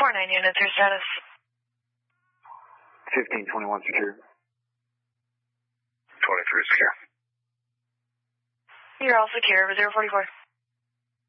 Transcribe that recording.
9 units, your status? 1521 secure. 23 secure. You're all secure, 044.